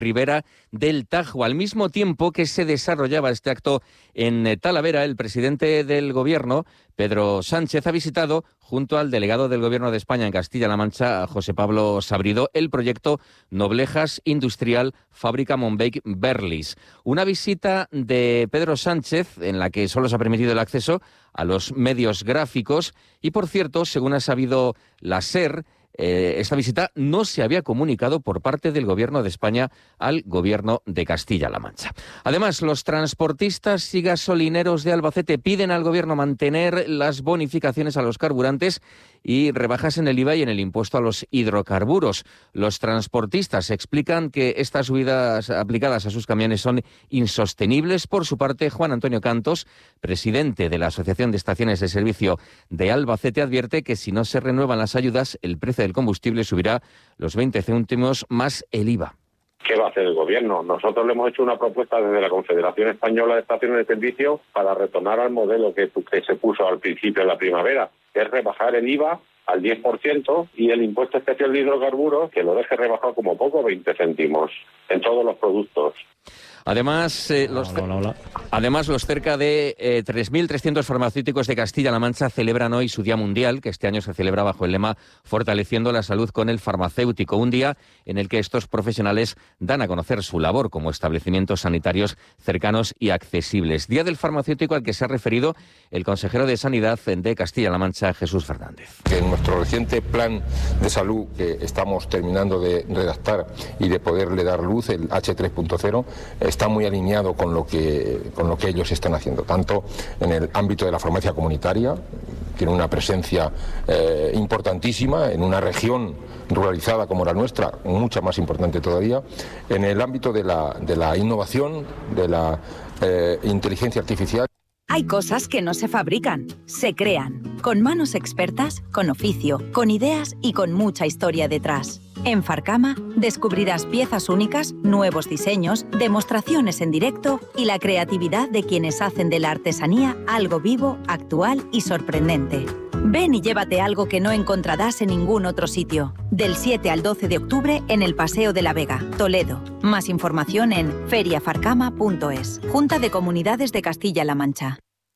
Ribera del Tajo. Al mismo tiempo que se desarrollaba este acto en Talavera, el presidente del Gobierno, Pedro Sánchez, ha visitado, junto al delegado del Gobierno de España en Castilla-La Mancha, José Pablo Sabrido, el proyecto Noblejas Industrial Fábrica Montbake Berlis. Una visita de Pedro Sánchez en la que solo se ha permitido el acceso a los medios gráficos y, por cierto, según ha sabido la SER, esta visita no se había comunicado por parte del Gobierno de España al Gobierno de Castilla-La Mancha. Además, los transportistas y gasolineros de Albacete piden al Gobierno mantener las bonificaciones a los carburantes y rebajas en el IVA y en el impuesto a los hidrocarburos. Los transportistas explican que estas subidas aplicadas a sus camiones son insostenibles. Por su parte, Juan Antonio Cantos, presidente de la Asociación de Estaciones de Servicio de Albacete, advierte que si no se renuevan las ayudas, el precio del combustible subirá los 20 céntimos más el IVA. ¿Qué va a hacer el Gobierno? Nosotros le hemos hecho una propuesta desde la Confederación Española de Estaciones de Servicio para retornar al modelo que se puso al principio de la primavera, que es rebajar el IVA al 10% y el impuesto especial de hidrocarburos que lo deje rebajado como poco 20 céntimos en todos los productos. Además, los cerca de 3.300 farmacéuticos de Castilla-La Mancha celebran hoy su Día Mundial, que este año se celebra bajo el lema Fortaleciendo la salud con el farmacéutico, un día en el que estos profesionales dan a conocer su labor como establecimientos sanitarios cercanos y accesibles. Día del farmacéutico al que se ha referido el consejero de Sanidad de Castilla-La Mancha, Jesús Fernández. En nuestro reciente plan de salud que estamos terminando de redactar y de poderle dar luz, el H3.0, está muy alineado con lo que ellos están haciendo, tanto en el ámbito de la farmacia comunitaria, tiene una presencia importantísima en una región ruralizada como la nuestra, mucha más importante todavía, en el ámbito de la innovación, de la inteligencia artificial. Hay cosas que no se fabrican, se crean, con manos expertas, con oficio, con ideas y con mucha historia detrás. En Farcama descubrirás piezas únicas, nuevos diseños, demostraciones en directo y la creatividad de quienes hacen de la artesanía algo vivo, actual y sorprendente. Ven y llévate algo que no encontrarás en ningún otro sitio. Del 7 al 12 de octubre en el Paseo de la Vega, Toledo. Más información en feriafarcama.es. Junta de Comunidades de Castilla-La Mancha.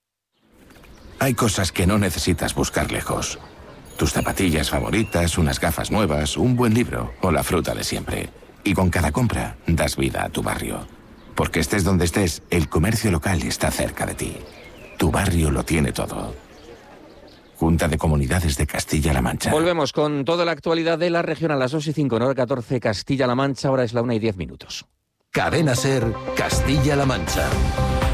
Hay cosas que no necesitas buscar lejos. Tus zapatillas favoritas, unas gafas nuevas, un buen libro o la fruta de siempre. Y con cada compra das vida a tu barrio. Porque estés donde estés, el comercio local está cerca de ti. Tu barrio lo tiene todo. Junta de Comunidades de Castilla-La Mancha. Volvemos con toda la actualidad de la región a las 2:05, en hora 14, Castilla-La Mancha. Ahora es la 1:10. Cadena SER, Castilla-La Mancha.